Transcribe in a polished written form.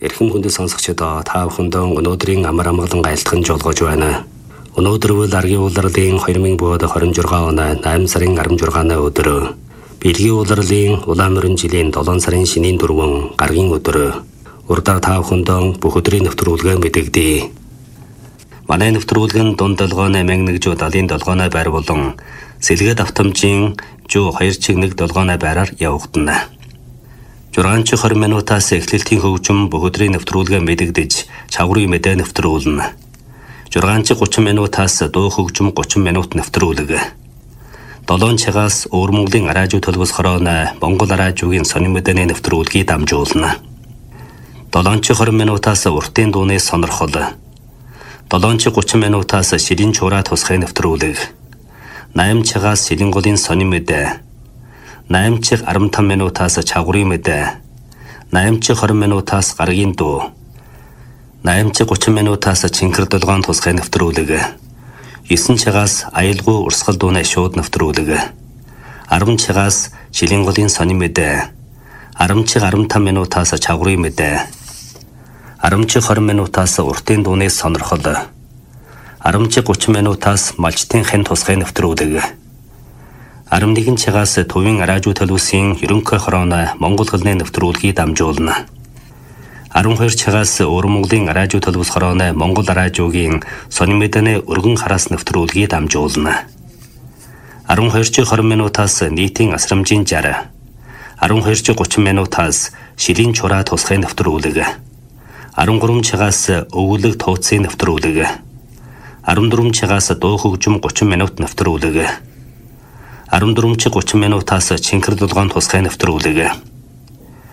Эрхэм хүндэт сонсогчдоо та бүхэндээ өнөөдрийн амар амгалан айлтган жолгож байна. Өнөөдөр бол аргийн улирлын 2026 оны 8 сарын 16-ны өдөр. Бэлгийн улирлын улаан жилийн 7 сарын шинийн 4 гаргийн өдөр. Урдаа та бүхэндээ бүх өдрийн нэвтрүүлгээ мэдэгдэе. Манай нэвтрүүлгэн дунд долгооны 1177 байр болон сэлгээд автомжийн 2 долгооны байраар явагдана. 6-20 минутаас эхлэлтийн хөгжим бүх өдрийн нэвтрүүлгээ мэдэгдэж чаврын мэдээ нэвтрүүлнэ. 6-30 минутаас дуу хөгжим 30 минут нэвтрүүлэг. 7 цагаас Өвөр Монголын радио төлбөс хорооны Монгол радиогийн сонин мэдээний нэвтрүүлгийг дамжуулна. 7-20 минутаас уртын дууны сонирхол. 7-30 минутаас шилэн чураа тусгай нэвтрүүлэг. 8 цагаас шилэн голын сонин мэдээ. 8:15 минутаас чаврын мэдээ. 8:20 минутаас гаргийн дуу. 8:30 минутаас чинхэр долгоон тусгай нэвтрүүлэг. 9 цагаас аюулгүй урсгал дууны шууд нэвтрүүлэг. 10 цагаас шилэн голын сонин мэдээ. 10:15 минутаас чаврын мэдээ. 10:20 минутаас уртын дууны сонирхол. 10:30 минутаас малчтын хэн тусгай нэвтрүүлэг. 11 цагаас төвийн радио төлөвсөн ерөнхий хорооны Монгол хэлний нэвтрүүлгийг дамжуулна. 12 цагаас Өвөр Монголын радио төлөвс хорооны Монгол радиогийн сонин мэдээний өргөн хараас нэвтрүүлгийг дамжуулна. 12:20 минутаас нийтийн асрамжийн 60. 12:30 минутаас шилэн чураа тусгай нэвтрүүлэг. 13 цагаас өвгөлөг тууцын нэвтрүүлэг. 14 цагаас дуу хөгжим 30 минут нэвтрүүлэг. 14:30 минутаас чинхэр долгоон тусгай нэвтрүүлэг.